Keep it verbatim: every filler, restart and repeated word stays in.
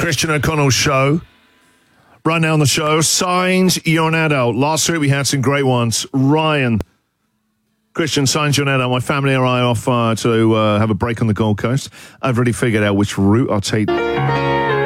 Christian O'Connell Show. Right now on the show, Signs You're an Adult. Last week we had some great ones. Ryan, Christian, Signs You're an Adult. My family and I are off uh, to uh, have a break on the Gold Coast. I've already figured out which route I'll take.